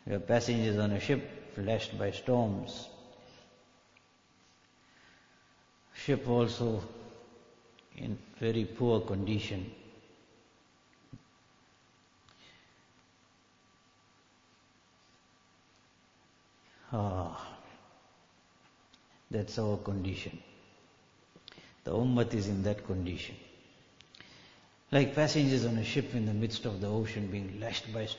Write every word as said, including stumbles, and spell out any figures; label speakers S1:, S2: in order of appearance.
S1: We are passengers on a ship lashed by storms. Ship also in very poor condition. Ah, that's our condition. The Ummah is in that condition. Like passengers on a ship in the midst of the ocean being lashed by storms.